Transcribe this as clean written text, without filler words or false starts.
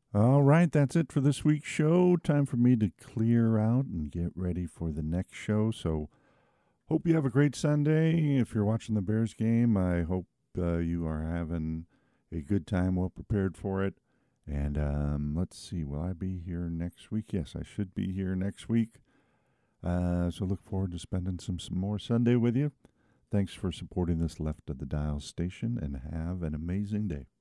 All right, that's it for this week's show. Time for me to clear out and get ready for the next show. So, hope you have a great Sunday. If you're watching the Bears game, I hope you are having a good time, well prepared for it. And let's see, will I be here next week? Yes, I should be here next week. So, look forward to spending some more Sunday with you. Thanks for supporting this Left of the Dial station and have an amazing day.